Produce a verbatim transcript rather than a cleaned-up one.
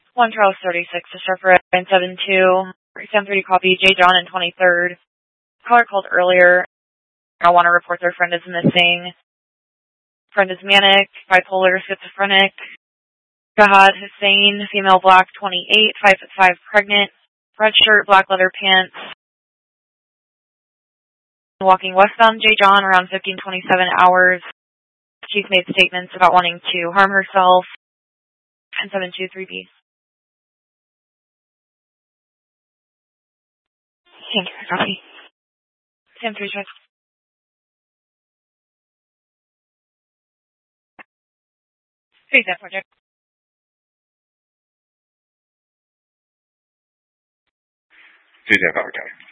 one Charles thirty-six to Sharper and seven two. seven thirty copy, J. John and twenty-third. Caller called earlier. I want to report their friend is missing. Friend is manic, bipolar, schizophrenic. Gahad Hussein, female, black, twenty-eight, five foot five, pregnant, red shirt, black leather pants. Walking westbound J. John around fifteen twenty-seven hours. She's made statements about wanting to harm herself. And seven two three B. Thank you for copy. Sam three check. Face that project. Tuesday, County.